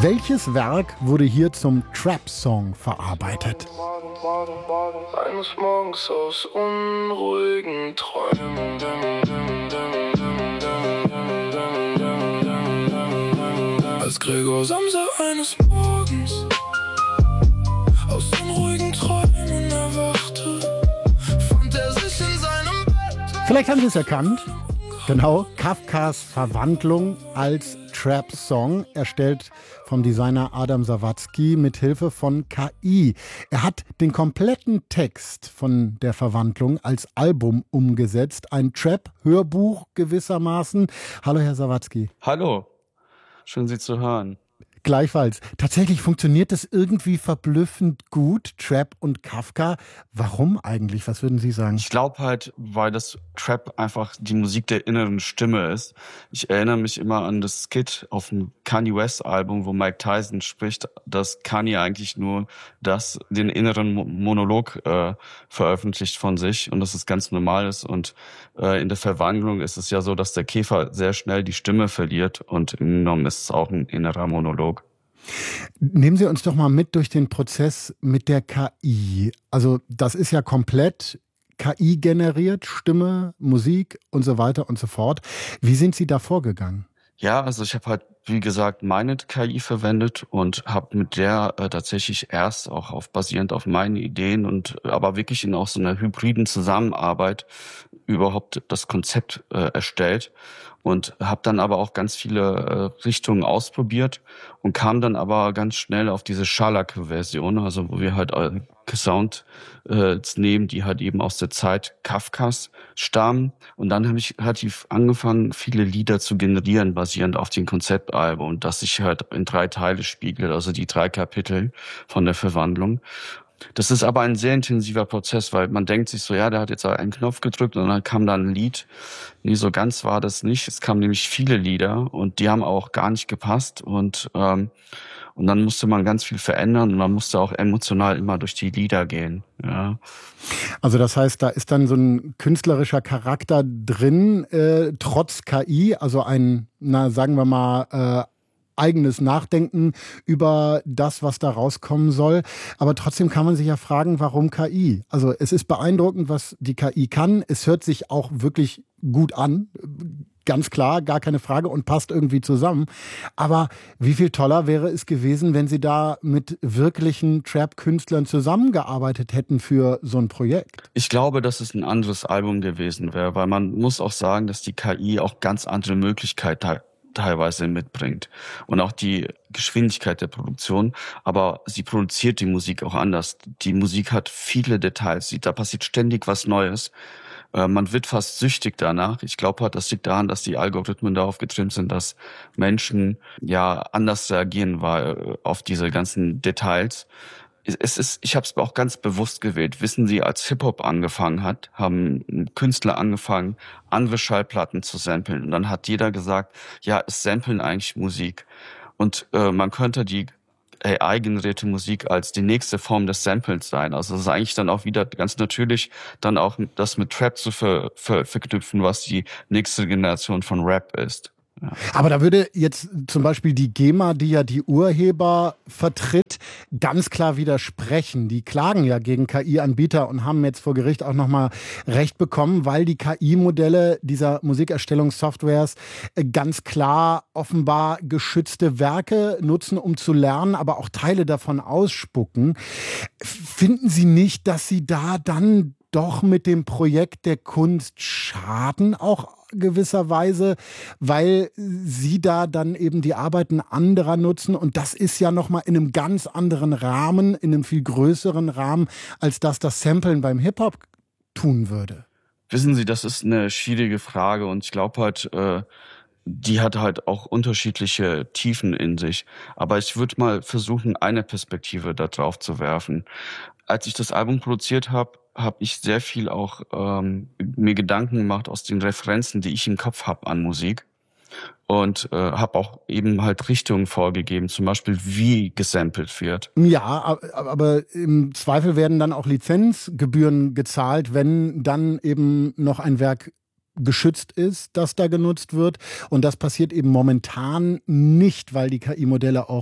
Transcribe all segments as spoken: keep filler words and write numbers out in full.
Welches Werk wurde hier zum Trap-Song verarbeitet? Eines Morgens aus unruhigen Träumen. Als Gregor Samsa eines Morgens aus unruhigen Träumen erwachte, fand er sich in seinem Bett. Vielleicht haben Sie es erkannt. Genau, Kafkas Verwandlung als Trap-Song, erstellt vom Designer Adam Sawatzki mit Hilfe von K I. Er hat den kompletten Text von der Verwandlung als Album umgesetzt, ein Trap-Hörbuch gewissermaßen. Hallo Herr Sawatzki. Hallo, schön Sie zu hören. Gleichfalls. Tatsächlich funktioniert das irgendwie verblüffend gut, Trap und Kafka. Warum eigentlich? Was würden Sie sagen? Ich glaube halt, weil das Trap einfach die Musik der inneren Stimme ist. Ich erinnere mich immer an das Skit auf dem Kanye West Album, wo Mike Tyson spricht, dass Kanye eigentlich nur das, den inneren Monolog äh, veröffentlicht von sich und dass es ganz normal ist. Und äh, in der Verwandlung ist es ja so, dass der Käfer sehr schnell die Stimme verliert und im Genommen ist es auch ein innerer Monolog. Nehmen Sie uns doch mal mit durch den Prozess mit der K I. Also das ist ja komplett K I generiert, Stimme, Musik und so weiter und so fort. Wie sind Sie da vorgegangen? Ja, also ich habe halt, wie gesagt, meine K I verwendet und habe mit der äh, tatsächlich erst auch auf basierend auf meinen Ideen und aber wirklich in auch so einer hybriden Zusammenarbeit überhaupt das Konzept äh, erstellt und habe dann aber auch ganz viele äh, Richtungen ausprobiert und kam dann aber ganz schnell auf diese Scharlacke-Version, also wo wir halt äh, Sounds äh, nehmen, die halt eben aus der Zeit Kafkas stammen. Und dann habe ich relativ angefangen, viele Lieder zu generieren, basierend auf dem Konzeptalbum, und das sich halt in drei Teile spiegelt, also die drei Kapitel von der Verwandlung. Das ist aber ein sehr intensiver Prozess, weil man denkt sich so, ja, der hat jetzt einen Knopf gedrückt und dann kam da ein Lied. Nee, so ganz war das nicht. Es kamen nämlich viele Lieder und die haben auch gar nicht gepasst und ähm, und dann musste man ganz viel verändern und man musste auch emotional immer durch die Lieder gehen. Ja. Also das heißt, da ist dann so ein künstlerischer Charakter drin, äh, trotz K I, also ein, na sagen wir mal, äh, eigenes Nachdenken über das, was da rauskommen soll. Aber trotzdem kann man sich ja fragen, warum K I? Also es ist beeindruckend, was die K I kann. Es hört sich auch wirklich gut an. Ganz klar, gar keine Frage und passt irgendwie zusammen. Aber wie viel toller wäre es gewesen, wenn Sie da mit wirklichen Trap-Künstlern zusammengearbeitet hätten für so ein Projekt? Ich glaube, dass es ein anderes Album gewesen wäre, weil man muss auch sagen, dass die K I auch ganz andere Möglichkeiten hat. Teilweise mitbringt und auch die Geschwindigkeit der Produktion, aber sie produziert die Musik auch anders. Die Musik hat viele Details, da passiert ständig was Neues. Äh, man wird fast süchtig danach. Ich glaube halt, das liegt daran, dass die Algorithmen darauf getrimmt sind, dass Menschen ja anders reagieren weil, auf diese ganzen Details. Es ist, ich habe es auch ganz bewusst gewählt. Wissen Sie, als Hip-Hop angefangen hat, haben Künstler angefangen, andere Schallplatten zu samplen. Und dann hat jeder gesagt, ja, es samplen eigentlich Musik. Und äh, man könnte die A I-generierte Musik als die nächste Form des Samples sein. Also es ist eigentlich dann auch wieder ganz natürlich, dann auch das mit Trap zu ver, ver, verknüpfen, was die nächste Generation von Rap ist. Ja. Aber da würde jetzt zum Beispiel die GEMA, die ja die Urheber vertritt, ganz klar widersprechen. Die klagen ja gegen K I-Anbieter und haben jetzt vor Gericht auch nochmal Recht bekommen, weil die K I-Modelle dieser Musikerstellungssoftwares ganz klar offenbar geschützte Werke nutzen, um zu lernen, aber auch Teile davon ausspucken. Finden Sie nicht, dass Sie da dann doch mit dem Projekt der Kunst schaden, auch gewisserweise, weil sie da dann eben die Arbeiten anderer nutzen und das ist ja nochmal in einem ganz anderen Rahmen, in einem viel größeren Rahmen, als das das Samplen beim Hip-Hop tun würde? Wissen Sie, das ist eine schwierige Frage und ich glaube halt, äh, die hat halt auch unterschiedliche Tiefen in sich. Aber ich würde mal versuchen, eine Perspektive da drauf zu werfen. Als ich das Album produziert habe, habe ich sehr viel auch ähm, mir Gedanken gemacht aus den Referenzen, die ich im Kopf habe an Musik und äh, habe auch eben halt Richtungen vorgegeben, zum Beispiel wie gesampelt wird. Ja, aber im Zweifel werden dann auch Lizenzgebühren gezahlt, wenn dann eben noch ein Werk geschützt ist, das da genutzt wird. Und das passiert eben momentan nicht, weil die K I-Modelle auch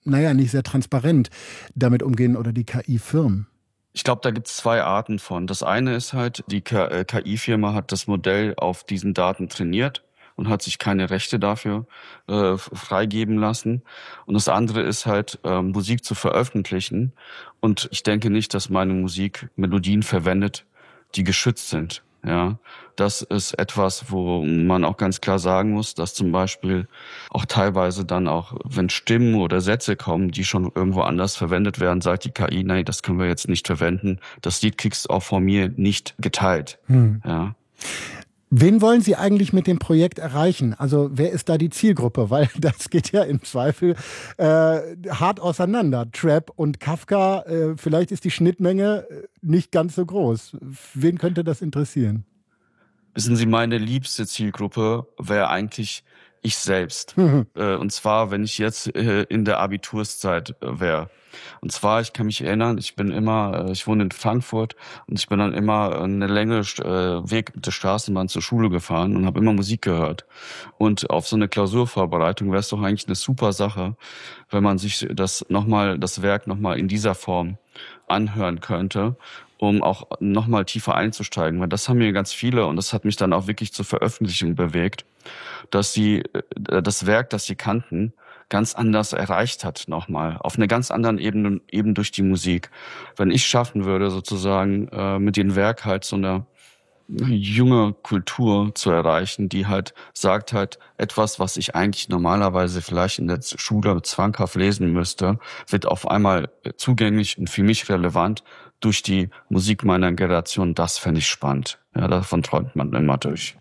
naja, nicht sehr transparent damit umgehen oder die K I-Firmen. Ich glaube, da gibt es zwei Arten von. Das eine ist halt, die K I-Firma hat das Modell auf diesen Daten trainiert und hat sich keine Rechte dafür äh, freigeben lassen. Und das andere ist halt, äh, Musik zu veröffentlichen. Und ich denke nicht, dass meine Musik Melodien verwendet, die geschützt sind. Ja, das ist etwas, wo man auch ganz klar sagen muss, dass zum Beispiel auch teilweise dann auch, wenn Stimmen oder Sätze kommen, die schon irgendwo anders verwendet werden, sagt die K I, nein, das können wir jetzt nicht verwenden. Das Lied kriegst du auch von mir nicht geteilt. Hm. Ja. Wen wollen Sie eigentlich mit dem Projekt erreichen? Also wer ist da die Zielgruppe? Weil das geht ja im Zweifel äh, hart auseinander. Trap und Kafka, äh, vielleicht ist die Schnittmenge nicht ganz so groß. Wen könnte das interessieren? Wissen Sie, meine liebste Zielgruppe wäre eigentlich ich selbst. Mhm. Äh, und zwar, wenn ich jetzt äh, in der Abiturszeit äh, wäre. Und zwar, ich kann mich erinnern, ich bin immer, äh, ich wohne in Frankfurt und ich bin dann immer eine längere äh, Weg mit der Straßenbahn zur Schule gefahren und habe immer Musik gehört. Und auf so eine Klausurvorbereitung wäre es doch eigentlich eine super Sache, wenn man sich das nochmal, das Werk nochmal in dieser Form anhören könnte, um auch nochmal tiefer einzusteigen. Weil das haben mir ganz viele und das hat mich dann auch wirklich zur Veröffentlichung bewegt, dass sie äh, das Werk, das sie kannten, ganz anders erreicht hat nochmal, auf einer ganz anderen Ebene, eben durch die Musik. Wenn ich schaffen würde, sozusagen äh, mit dem Werk halt so eine junge Kultur zu erreichen, die halt sagt halt, etwas, was ich eigentlich normalerweise vielleicht in der Schule zwanghaft lesen müsste, wird auf einmal zugänglich und für mich relevant durch die Musik meiner Generation. Das fände ich spannend. Ja, davon träumt man immer durch.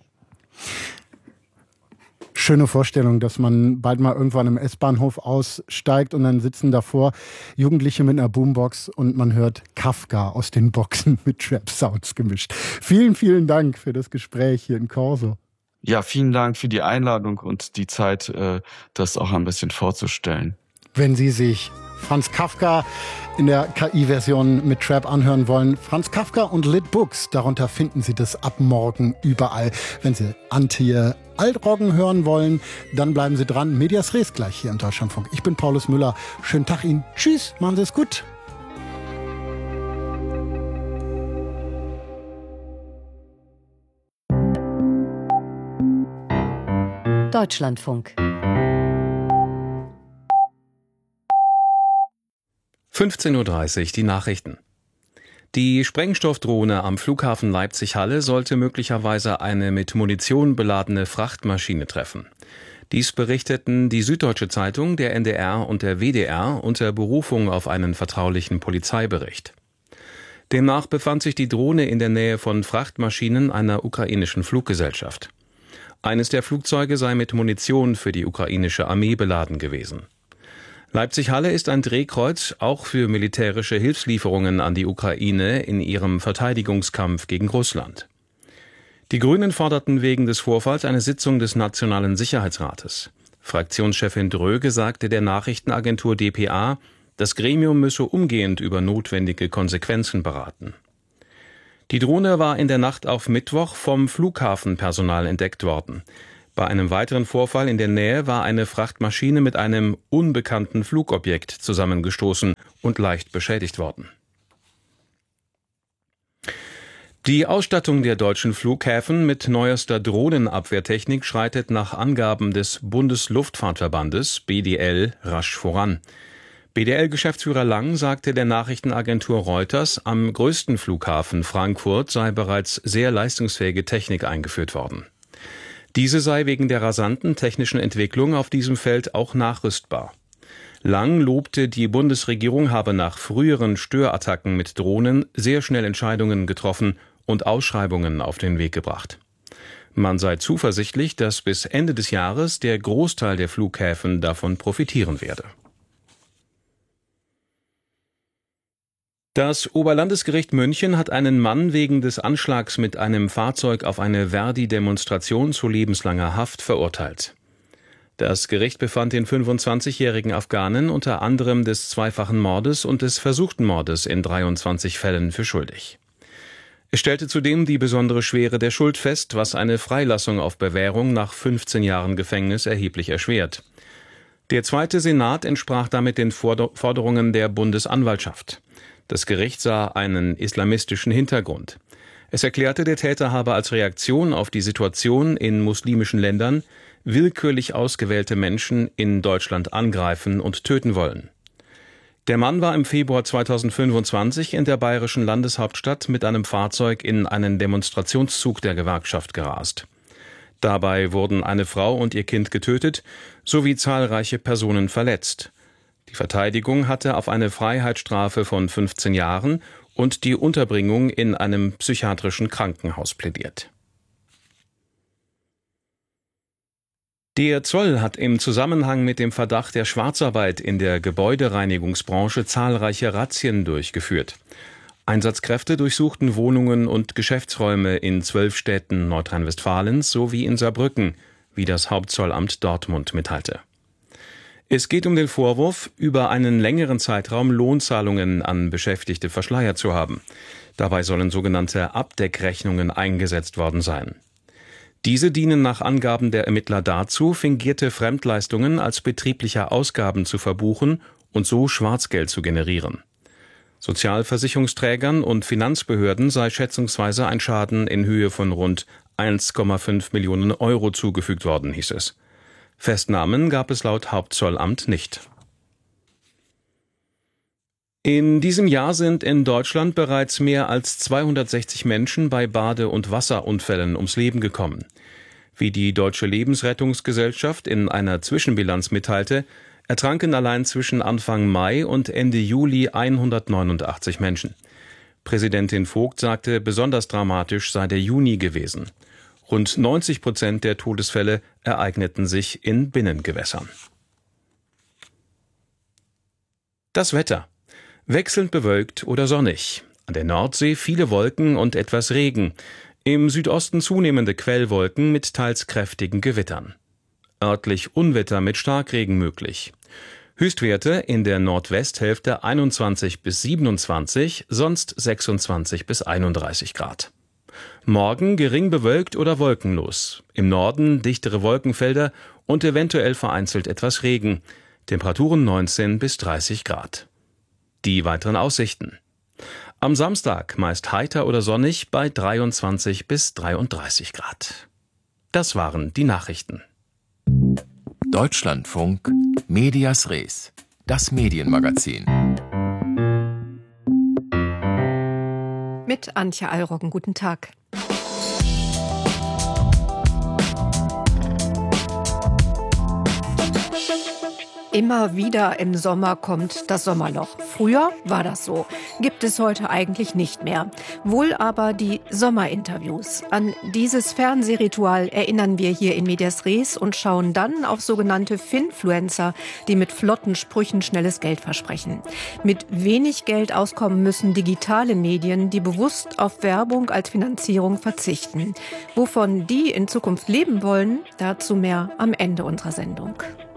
Schöne Vorstellung, dass man bald mal irgendwann im S-Bahnhof aussteigt und dann sitzen davor Jugendliche mit einer Boombox und man hört Kafka aus den Boxen mit Trap-Sounds gemischt. Vielen, vielen Dank für das Gespräch hier in Corso. Ja, vielen Dank für die Einladung und die Zeit, das auch ein bisschen vorzustellen. Wenn Sie sich Franz Kafka in der K I-Version mit Trap anhören wollen, Franz Kafka und Lit Books, darunter finden Sie das ab morgen überall. Wenn Sie Antje Altroggen hören wollen, dann bleiben Sie dran. Medias Res gleich hier im Deutschlandfunk. Ich bin Paulus Müller. Schönen Tag Ihnen. Tschüss, machen Sie es gut. Deutschlandfunk. fünfzehn Uhr dreißig, die Nachrichten. Die Sprengstoffdrohne am Flughafen Leipzig-Halle sollte möglicherweise eine mit Munition beladene Frachtmaschine treffen. Dies berichteten die Süddeutsche Zeitung, der N D R und der W D R unter Berufung auf einen vertraulichen Polizeibericht. Demnach befand sich die Drohne in der Nähe von Frachtmaschinen einer ukrainischen Fluggesellschaft. Eines der Flugzeuge sei mit Munition für die ukrainische Armee beladen gewesen. Leipzig-Halle ist ein Drehkreuz auch für militärische Hilfslieferungen an die Ukraine in ihrem Verteidigungskampf gegen Russland. Die Grünen forderten wegen des Vorfalls eine Sitzung des Nationalen Sicherheitsrates. Fraktionschefin Dröge sagte der Nachrichtenagentur D P A, das Gremium müsse umgehend über notwendige Konsequenzen beraten. Die Drohne war in der Nacht auf Mittwoch vom Flughafenpersonal entdeckt worden. Bei einem weiteren Vorfall in der Nähe war eine Frachtmaschine mit einem unbekannten Flugobjekt zusammengestoßen und leicht beschädigt worden. Die Ausstattung der deutschen Flughäfen mit neuester Drohnenabwehrtechnik schreitet nach Angaben des Bundesluftfahrtverbandes B D L rasch voran. B D L-Geschäftsführer Lang sagte der Nachrichtenagentur Reuters, am größten Flughafen Frankfurt sei bereits sehr leistungsfähige Technik eingeführt worden. Diese sei wegen der rasanten technischen Entwicklung auf diesem Feld auch nachrüstbar. Lang lobte, die Bundesregierung habe nach früheren Störattacken mit Drohnen sehr schnell Entscheidungen getroffen und Ausschreibungen auf den Weg gebracht. Man sei zuversichtlich, dass bis Ende des Jahres der Großteil der Flughäfen davon profitieren werde. Das Oberlandesgericht München hat einen Mann wegen des Anschlags mit einem Fahrzeug auf eine Verdi-Demonstration zu lebenslanger Haft verurteilt. Das Gericht befand den fünfundzwanzigjährigen Afghanen unter anderem des zweifachen Mordes und des versuchten Mordes in dreiundzwanzig Fällen für schuldig. Es stellte zudem die besondere Schwere der Schuld fest, was eine Freilassung auf Bewährung nach fünfzehn Jahren Gefängnis erheblich erschwert. Der zweite Senat entsprach damit den Forderungen der Bundesanwaltschaft. Das Gericht sah einen islamistischen Hintergrund. Es erklärte, der Täter habe als Reaktion auf die Situation in muslimischen Ländern willkürlich ausgewählte Menschen in Deutschland angreifen und töten wollen. Der Mann war im Februar zweitausendfünfundzwanzig in der bayerischen Landeshauptstadt mit einem Fahrzeug in einen Demonstrationszug der Gewerkschaft gerast. Dabei wurden eine Frau und ihr Kind getötet, sowie zahlreiche Personen verletzt. Die Verteidigung hatte auf eine Freiheitsstrafe von fünfzehn Jahren und die Unterbringung in einem psychiatrischen Krankenhaus plädiert. Der Zoll hat im Zusammenhang mit dem Verdacht der Schwarzarbeit in der Gebäudereinigungsbranche zahlreiche Razzien durchgeführt. Einsatzkräfte durchsuchten Wohnungen und Geschäftsräume in zwölf Städten Nordrhein-Westfalens sowie in Saarbrücken, wie das Hauptzollamt Dortmund mitteilte. Es geht um den Vorwurf, über einen längeren Zeitraum Lohnzahlungen an Beschäftigte verschleiert zu haben. Dabei sollen sogenannte Abdeckrechnungen eingesetzt worden sein. Diese dienen nach Angaben der Ermittler dazu, fingierte Fremdleistungen als betriebliche Ausgaben zu verbuchen und so Schwarzgeld zu generieren. Sozialversicherungsträgern und Finanzbehörden sei schätzungsweise ein Schaden in Höhe von rund eins Komma fünf Millionen Euro zugefügt worden, hieß es. Festnahmen gab es laut Hauptzollamt nicht. In diesem Jahr sind in Deutschland bereits mehr als zweihundertsechzig Menschen bei Bade- und Wasserunfällen ums Leben gekommen. Wie die Deutsche Lebensrettungsgesellschaft in einer Zwischenbilanz mitteilte, ertranken allein zwischen Anfang Mai und Ende Juli hundertneunundachtzig Menschen. Präsidentin Vogt sagte, besonders dramatisch sei der Juni gewesen. Rund neunzig Prozent der Todesfälle ereigneten sich in Binnengewässern. Das Wetter. Wechselnd bewölkt oder sonnig. An der Nordsee viele Wolken und etwas Regen. Im Südosten zunehmende Quellwolken mit teils kräftigen Gewittern. Örtlich Unwetter mit Starkregen möglich. Höchstwerte in der Nordwesthälfte einundzwanzig bis siebenundzwanzig, sonst sechsundzwanzig bis einunddreißig Grad. Morgen gering bewölkt oder wolkenlos. Im Norden dichtere Wolkenfelder und eventuell vereinzelt etwas Regen. Temperaturen neunzehn bis dreißig Grad. Die weiteren Aussichten. Am Samstag meist heiter oder sonnig bei dreiundzwanzig bis dreiunddreißig Grad. Das waren die Nachrichten. Deutschlandfunk Medias Res, das Medienmagazin. Mit Antje Allroggen, guten Tag. Immer wieder im Sommer kommt das Sommerloch. Früher war das so, gibt es heute eigentlich nicht mehr. Wohl aber die Sommerinterviews. An dieses Fernsehritual erinnern wir hier in Medias Res und schauen dann auf sogenannte Finfluencer, die mit flotten Sprüchen schnelles Geld versprechen. Mit wenig Geld auskommen müssen digitale Medien, die bewusst auf Werbung als Finanzierung verzichten. Wovon die in Zukunft leben wollen, dazu mehr am Ende unserer Sendung.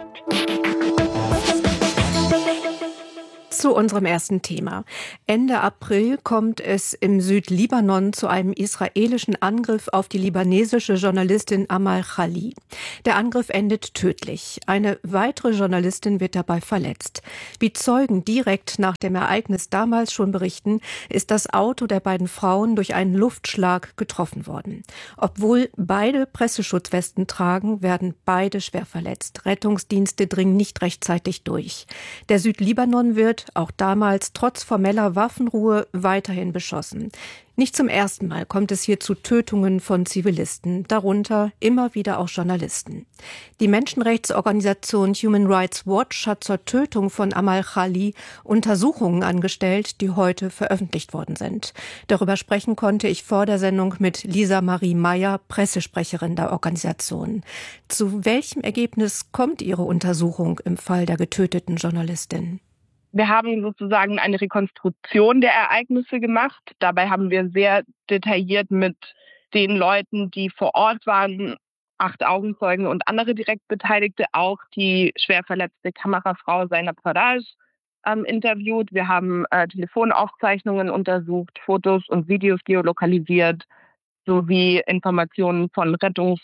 Zu unserem ersten Thema. Ende April kommt es im Südlibanon zu einem israelischen Angriff auf die libanesische Journalistin Amal Khalil. Der Angriff endet tödlich. Eine weitere Journalistin wird dabei verletzt. Wie Zeugen direkt nach dem Ereignis damals schon berichten, ist das Auto der beiden Frauen durch einen Luftschlag getroffen worden. Obwohl beide Presseschutzwesten tragen, werden beide schwer verletzt. Rettungsdienste dringen nicht rechtzeitig durch. Der Südlibanon wird auch damals trotz formeller Waffenruhe weiterhin beschossen. Nicht zum ersten Mal kommt es hier zu Tötungen von Zivilisten, darunter immer wieder auch Journalisten. Die Menschenrechtsorganisation Human Rights Watch hat zur Tötung von Amal Khalil Untersuchungen angestellt, die heute veröffentlicht worden sind. Darüber sprechen konnte ich vor der Sendung mit Lisa Marie Meyer, Pressesprecherin der Organisation. Zu welchem Ergebnis kommt Ihre Untersuchung im Fall der getöteten Journalistin? Wir haben sozusagen eine Rekonstruktion der Ereignisse gemacht. Dabei haben wir sehr detailliert mit den Leuten, die vor Ort waren, acht Augenzeugen und andere direkt Beteiligte, auch die schwer verletzte Kamerafrau Zainab Faraj ähm, interviewt. Wir haben äh, Telefonaufzeichnungen untersucht, Fotos und Videos geolokalisiert, sowie Informationen von Rettungs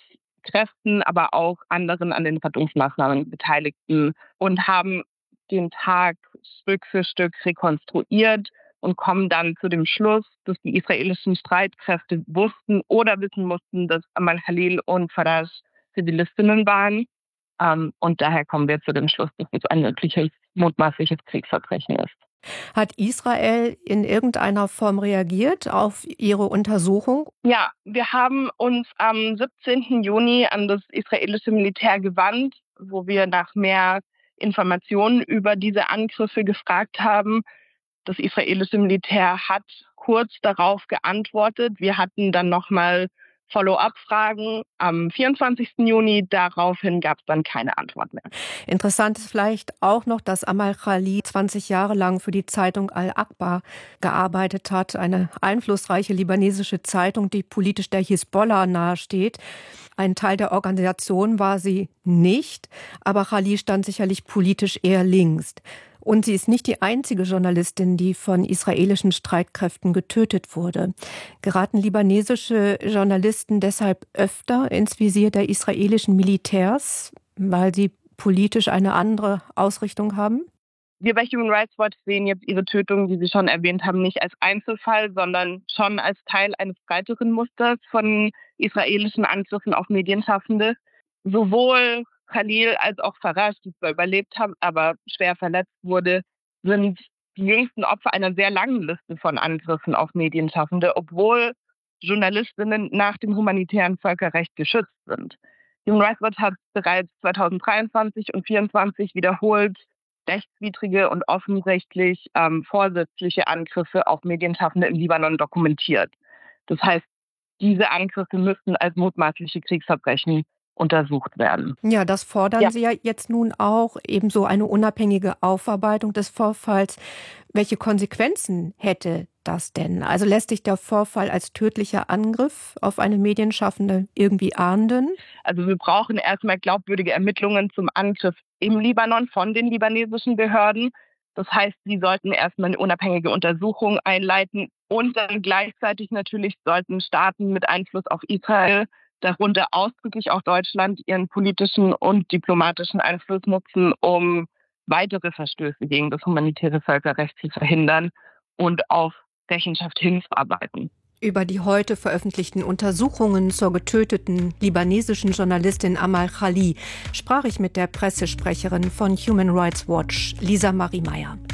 Kräften, aber auch anderen an den Rettungsmaßnahmen Beteiligten und haben den Tag Stück für Stück rekonstruiert und kommen dann zu dem Schluss, dass die israelischen Streitkräfte wussten oder wissen mussten, dass Amal Khalil und Farash Zivilistinnen waren. Ähm, und daher kommen wir zu dem Schluss, dass es ein mögliches, mutmaßliches Kriegsverbrechen ist. Hat Israel in irgendeiner Form reagiert auf Ihre Untersuchung? Ja, wir haben uns am siebzehnten Juni an das israelische Militär gewandt, wo wir nach mehr Informationen über diese Angriffe gefragt haben. Das israelische Militär hat kurz darauf geantwortet. Wir hatten dann nochmal Follow-up-Fragen am vierundzwanzigsten Juni. Daraufhin gab es dann keine Antwort mehr. Interessant ist vielleicht auch noch, dass Amal Khalil zwanzig Jahre lang für die Zeitung Al-Akbar gearbeitet hat, eine einflussreiche libanesische Zeitung, die politisch der Hisbollah nahesteht. Ein Teil der Organisation war sie nicht, aber Khalil stand sicherlich politisch eher links. Und sie ist nicht die einzige Journalistin, die von israelischen Streitkräften getötet wurde. Geraten libanesische Journalisten deshalb öfter ins Visier der israelischen Militärs, weil sie politisch eine andere Ausrichtung haben? Wir bei Human Rights Watch sehen jetzt Ihre Tötung, die Sie schon erwähnt haben, nicht als Einzelfall, sondern schon als Teil eines breiteren Musters von israelischen Angriffen auf Medienschaffende. Sowohl Khalil als auch Farash, die zwar überlebt haben, aber schwer verletzt wurde, sind die jüngsten Opfer einer sehr langen Liste von Angriffen auf Medienschaffende, obwohl Journalistinnen nach dem humanitären Völkerrecht geschützt sind. Human Rights Watch hat bereits zweitausenddreiundzwanzig und zweitausendvierundzwanzig wiederholt rechtswidrige und offensichtlich ähm, vorsätzliche Angriffe auf Medienschaffende im Libanon dokumentiert. Das heißt, diese Angriffe müssten als mutmaßliche Kriegsverbrechen untersucht werden. Ja, das fordern ja. Sie ja jetzt nun auch, ebenso eine unabhängige Aufarbeitung des Vorfalls. Welche Konsequenzen hätte das denn? Also lässt sich der Vorfall als tödlicher Angriff auf eine Medienschaffende irgendwie ahnden? Also wir brauchen erstmal glaubwürdige Ermittlungen zum Angriff im Libanon von den libanesischen Behörden. Das heißt, sie sollten erstmal eine unabhängige Untersuchung einleiten und dann gleichzeitig natürlich sollten Staaten mit Einfluss auf Israel, darunter ausdrücklich auch Deutschland, ihren politischen und diplomatischen Einfluss nutzen, um weitere Verstöße gegen das humanitäre Völkerrecht zu verhindern und auf Rechenschaft hinzuarbeiten. Über die heute veröffentlichten Untersuchungen zur getöteten libanesischen Journalistin Amal Khalil sprach ich mit der Pressesprecherin von Human Rights Watch, Lisa Marie Meyer.